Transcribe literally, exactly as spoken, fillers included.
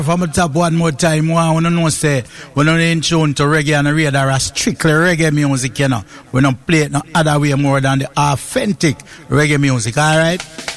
From the top one more time, I want to know say when we in tune to reggae and radar, strictly reggae music, you know. We don't play it no other way more than the authentic reggae music, alright?